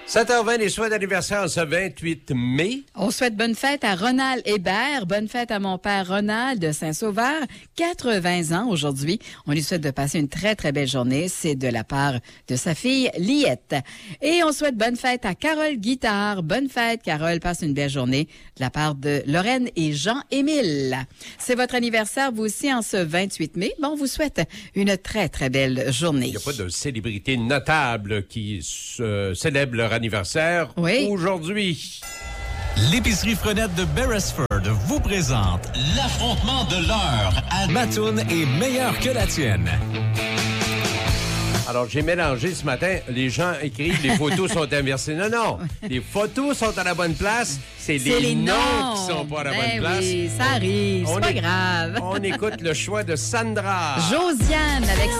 7h20, les souhaits d'anniversaire ce 28 mai. On souhaite bonne fête à Ronald Hébert. Bonne fête à mon père Ronald de Saint-Sauveur. 80 ans aujourd'hui. On lui souhaite de passer une très, très belle journée. C'est de la part de sa fille Liette. Et on souhaite bonne fête à Carole Guitard. Bonne fête, Carole. Passe une belle journée de la part de Lorraine et Jean-Émile. C'est votre anniversaire, vous aussi, en ce 28 mai. Bon, on vous souhaite une très, très belle journée. Il n'y a pas de célébrité notable qui célèbre leur anniversaire aujourd'hui. L'épicerie Frenette de Beresford vous présente l'affrontement de l'heure. Ma toune est meilleure que la tienne. Alors, j'ai mélangé ce matin. Les gens écrivent, les photos sont inversées. Non, non. Les photos sont à la bonne place. C'est les noms qui sont pas à la bonne place. Oui, ça arrive. C'est pas grave. On écoute le choix de Sandra. Josiane avec